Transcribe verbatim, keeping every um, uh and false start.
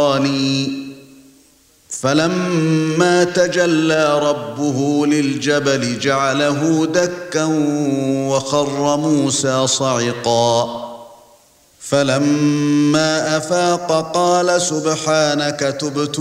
الضالين فلما تجلى ربه للجبل جعله دكا وخر موسى صعقا فلما أفاق قال سبحانك تبت